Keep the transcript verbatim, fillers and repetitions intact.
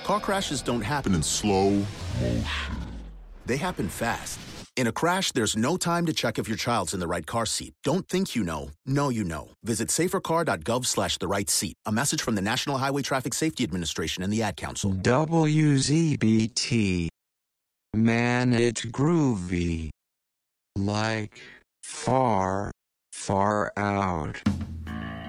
Car crashes don't happen in slow motion. They happen fast. In a crash, there's no time to check if your child's in the right car seat. Don't think you know. Know you know. Visit safercar.gov slash the right seat. A message from the National Highway Traffic Safety Administration and the Ad Council. W Z B T. Man, it's groovy. Like, far, far out.